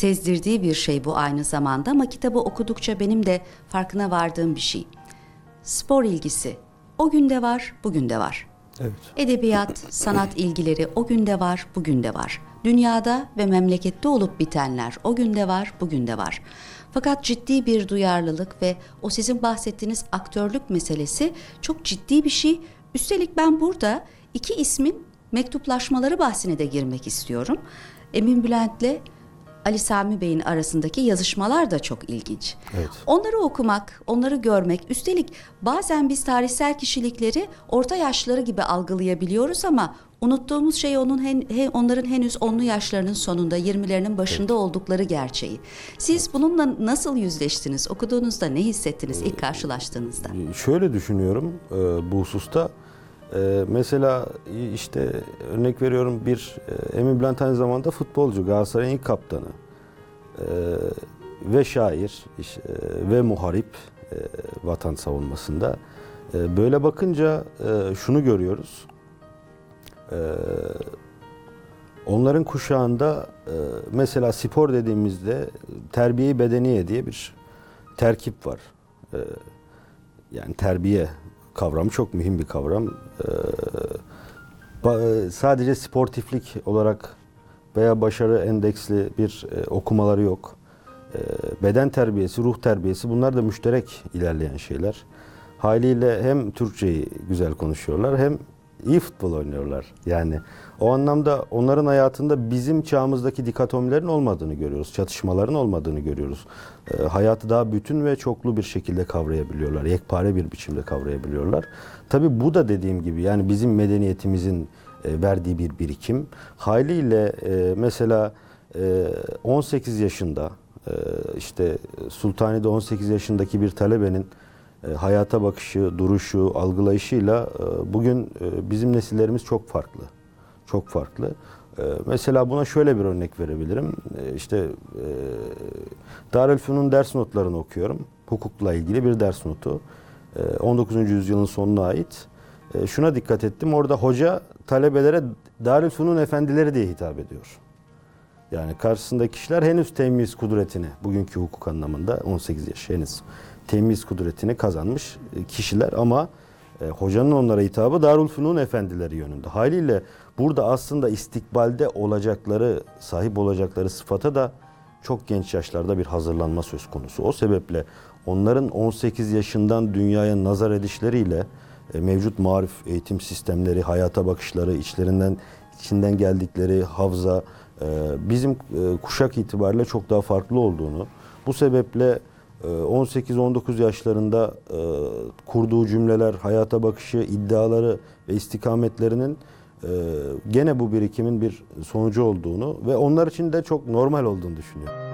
sezdirdiği bir şey bu aynı zamanda, ama kitabı okudukça benim de farkına vardığım bir şey. Spor ilgisi o günde var, bugün de var. Evet. Edebiyat, sanat ilgileri o günde var, bugün de var. Dünyada ve memlekette olup bitenler o günde var, bugün de var. Fakat ciddi bir duyarlılık ve o sizin bahsettiğiniz aktörlük meselesi çok ciddi bir şey. Üstelik ben burada iki ismin mektuplaşmaları bahsine de girmek istiyorum. Emin Bülent'le Ali Sami Bey'in arasındaki yazışmalar da çok ilginç. Evet. Onları okumak, onları görmek, üstelik bazen biz tarihsel kişilikleri orta yaşları gibi algılayabiliyoruz ama unuttuğumuz şey onların henüz 10'lu yaşlarının sonunda, 20'lerinin başında oldukları gerçeği. Siz bununla nasıl yüzleştiniz? Okuduğunuzda ne hissettiniz ilk karşılaştığınızda? Şöyle düşünüyorum bu hususta. Mesela işte örnek veriyorum, Emin Bülent aynı zamanda futbolcu, Galatasaray'ın ilk kaptanı ve şair ve muharip vatan savunmasında. Böyle bakınca şunu görüyoruz. Onların kuşağında mesela spor dediğimizde terbiye-i bedeniye diye bir terkip var. Yani terbiye kavramı çok mühim bir kavram. Sadece sportiflik olarak veya başarı endeksli bir okumaları yok. Beden terbiyesi, ruh terbiyesi, bunlar da müşterek ilerleyen şeyler. Haliyle hem Türkçeyi güzel konuşuyorlar hem iyi futbol oynuyorlar. Yani o anlamda onların hayatında bizim çağımızdaki dikotomilerin olmadığını görüyoruz. Çatışmaların olmadığını görüyoruz. Hayatı daha bütün ve çoklu bir şekilde kavrayabiliyorlar. Yekpare bir biçimde kavrayabiliyorlar. Tabii bu da dediğim gibi yani bizim medeniyetimizin verdiği bir birikim. Haliyle mesela 18 yaşında işte Sultani'de 18 yaşındaki bir talebenin hayata bakışı, duruşu, algılayışıyla bugün bizim nesillerimiz çok farklı. Çok farklı. Mesela buna şöyle bir örnek verebilirim. İşte Darülfünun ders notlarını okuyorum. Hukukla ilgili bir ders notu. 19. yüzyılın sonuna ait. Şuna dikkat ettim. Orada hoca talebelere Darülfünun efendileri diye hitap ediyor. Yani karşısındaki kişiler henüz temyiz kudretini, bugünkü hukuk anlamında 18 yaş henüz temyiz kudretini kazanmış kişiler ama hocanın onlara hitabı Darülfünun efendileri yönünde. Haliyle burada aslında istikbalde olacakları, sahip olacakları sıfata da çok genç yaşlarda bir hazırlanma söz konusu. O sebeple onların 18 yaşından dünyaya nazar edişleriyle mevcut marif eğitim sistemleri, hayata bakışları, içinden geldikleri havza, bizim kuşak itibariyle çok daha farklı olduğunu, bu sebeple 18-19 yaşlarında kurduğu cümleler, hayata bakışı, iddiaları ve istikametlerinin gene bu birikimin bir sonucu olduğunu ve onlar için de çok normal olduğunu düşünüyorum.